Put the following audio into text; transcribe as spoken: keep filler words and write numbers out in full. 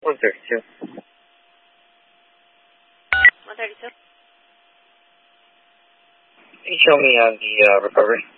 one thirty-two. one thirty-two. Can you show me on the uh, recovery?